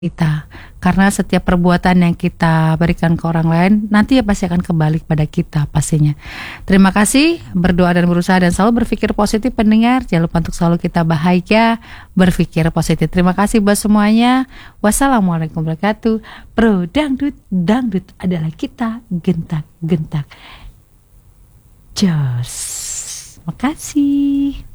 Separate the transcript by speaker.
Speaker 1: kita. Karena setiap perbuatan yang kita berikan ke orang lain nanti ya pasti akan kembali kepada kita pastinya. Terima kasih, berdoa dan berusaha dan selalu berpikir positif pendengar. Jangan lupa untuk selalu kita bahagia, berpikir positif. Terima kasih buat semuanya. Wassalamualaikum warahmatullahi wabarakatuh. Bro dangdut, dangdut adalah kita gentak-gentak. Jos. Makasih.